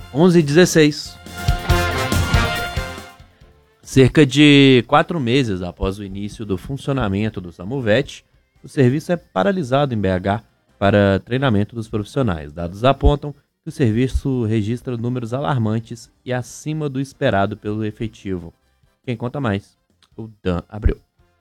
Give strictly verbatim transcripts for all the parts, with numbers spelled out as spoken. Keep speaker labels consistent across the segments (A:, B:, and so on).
A: onze e dezesseis. Cerca de quatro meses após o início do funcionamento do SamuVet, o serviço é paralisado em B H para treinamento dos profissionais. Dados apontam que o serviço registra números alarmantes e acima do esperado pelo efetivo. Quem conta mais? O Dan Abreu.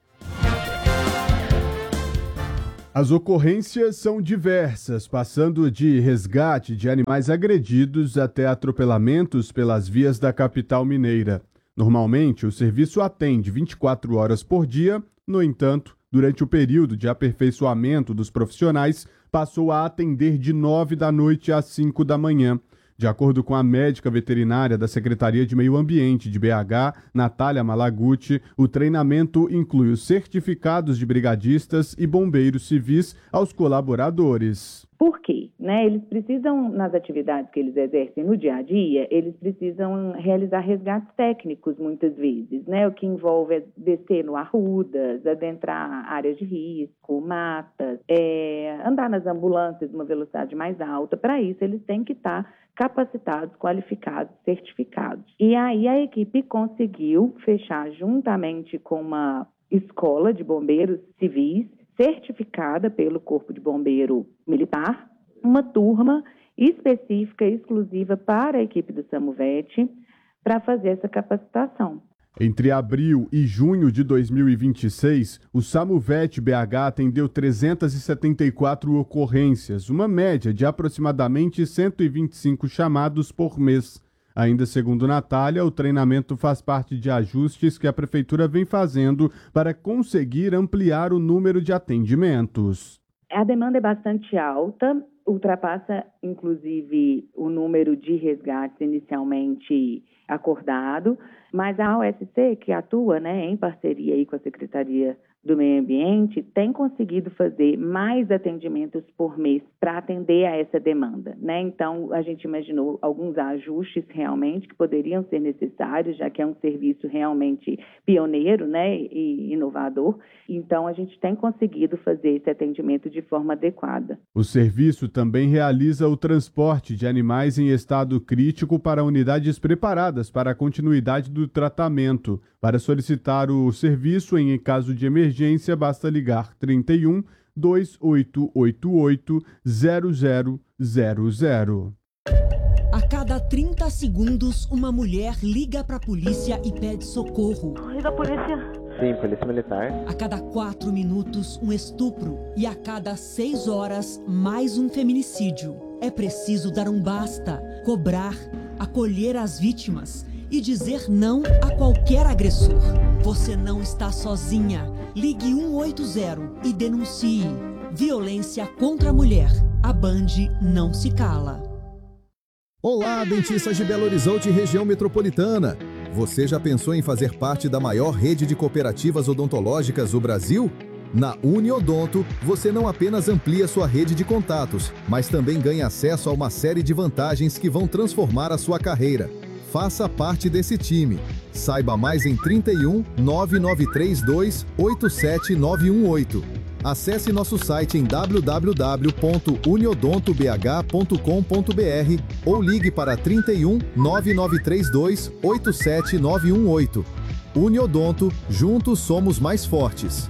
B: As ocorrências são diversas, passando de resgate de animais agredidos até atropelamentos pelas vias da capital mineira. Normalmente, o serviço atende vinte e quatro horas por dia, no entanto, durante o período de aperfeiçoamento dos profissionais, passou a atender de nove da noite às cinco da manhã. De acordo com a médica veterinária da Secretaria de Meio Ambiente de B H, Natália Malaguti, o treinamento inclui os certificados de brigadistas e bombeiros civis aos colaboradores.
C: Por quê? Né? Eles precisam, nas atividades que eles exercem no dia a dia, eles precisam realizar resgates técnicos muitas vezes, né? O que envolve descer no arrudas, adentrar áreas de risco, matas, é, andar nas ambulâncias numa velocidade mais alta. Para isso, eles têm que estar capacitados, qualificados, certificados. E aí a equipe conseguiu fechar juntamente com uma escola de bombeiros civis, certificada pelo Corpo de Bombeiro Militar, uma turma específica, exclusiva para a equipe do SamuVet, para fazer essa capacitação.
B: Entre abril e junho de dois mil e vinte e seis, o SamuVet B H atendeu trezentas e setenta e quatro ocorrências, uma média de aproximadamente cento e vinte e cinco chamados por mês. Ainda segundo Natália, o treinamento faz parte de ajustes que a Prefeitura vem fazendo para conseguir ampliar o número de atendimentos.
C: A demanda é bastante alta, ultrapassa inclusive o número de resgates inicialmente acordado, mas a O S C, que atua, né, em parceria aí com a Secretaria do Meio Ambiente, tem conseguido fazer mais atendimentos por mês para atender a essa demanda, né? Então, a gente imaginou alguns ajustes realmente que poderiam ser necessários, já que é um serviço realmente pioneiro, né, e inovador. Então, a gente tem conseguido fazer esse atendimento de forma adequada.
B: O serviço também realiza o transporte de animais em estado crítico para unidades preparadas para a continuidade do tratamento. Para solicitar o serviço em caso de emergência, basta ligar trinta e um, dois oito oito oito, zero zero zero zero.
D: A cada trinta segundos, uma mulher liga para a polícia e pede socorro.
E: Liga a polícia. Sim, polícia militar.
D: A cada quatro minutos, um estupro. E a cada seis horas, mais um feminicídio. É preciso dar um basta, cobrar, acolher as vítimas e dizer não a qualquer agressor. Você não está sozinha. Ligue um oito zero e denuncie. Violência contra a mulher. A Band não se cala.
F: Olá, dentistas de Belo Horizonte e região metropolitana. Você já pensou em fazer parte da maior rede de cooperativas odontológicas do Brasil? Na Uniodonto, você não apenas amplia sua rede de contatos, mas também ganha acesso a uma série de vantagens que vão transformar a sua carreira. Faça parte desse time. Saiba mais em trinta e um, nove nove três dois, oito sete nove um oito. Acesse nosso site em w w w ponto uniodonto b h ponto com ponto b r ou ligue para trinta e um, nove nove três dois, oito sete nove um oito. Uniodonto, juntos somos mais fortes.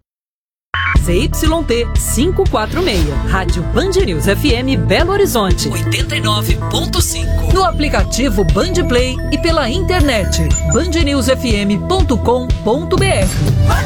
G: C Y T quinhentos e quarenta e seis, Rádio Band News F M Belo Horizonte, oitenta e nove ponto cinco. No aplicativo Band Play e pela internet, band news f m ponto com ponto b r.